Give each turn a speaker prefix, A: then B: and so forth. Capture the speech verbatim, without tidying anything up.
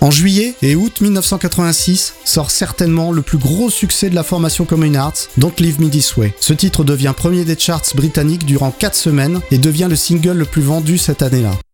A: En juillet et août mille neuf cent quatre-vingt-six sort certainement le plus gros succès de la formation Common Hearts, Don't Leave Me This Way. Ce titre devient premier des charts britanniques durant quatre semaines et devient le single le plus vendu cette année-là.